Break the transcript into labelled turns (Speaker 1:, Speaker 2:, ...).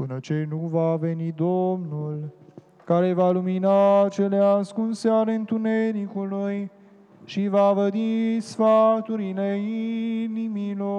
Speaker 1: până ce nu va veni Domnul, care va lumina cele ascunse ale întunericului și va vădi sfaturile inimilor.